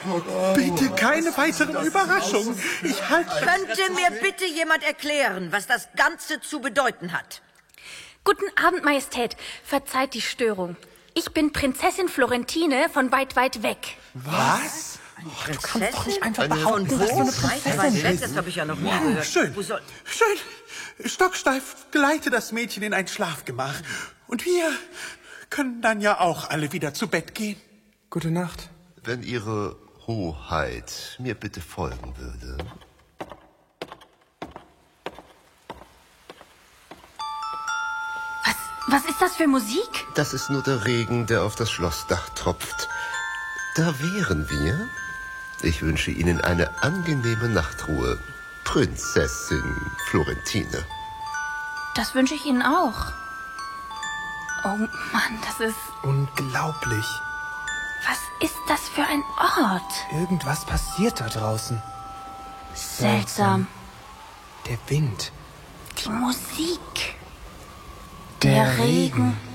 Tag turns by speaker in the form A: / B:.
A: Bitte keine weiteren Überraschungen. Ich halte...
B: Könnte mir bitte jemand erklären, was das Ganze zu bedeuten hat?
C: Guten Abend, Majestät. Verzeiht die Störung. Ich bin Prinzessin Florentine von weit, weit weg.
A: Was?
B: Du
A: kannst doch nicht einfach
B: behaupten,
A: dass du eine Prinzessin bist.
B: Das habe ich ja noch nie gehört.
A: Schön, schön. Stocksteif, geleite das Mädchen in ein Schlafgemach. Und wir können dann ja auch alle wieder zu Bett gehen.
D: Gute Nacht.
E: Wenn Ihre Hoheit mir bitte folgen würde.
C: Was ist das für Musik?
E: Das ist nur der Regen, der auf das Schlossdach tropft. Da wären wir. Ich wünsche Ihnen eine angenehme Nachtruhe, Prinzessin Florentine.
C: Das wünsche ich Ihnen auch. Oh Mann, das ist...
D: Unglaublich.
C: Was ist das für ein Ort?
D: Irgendwas passiert da draußen.
C: Seltsam.
D: Der Wind.
C: Die Musik. Der Regen.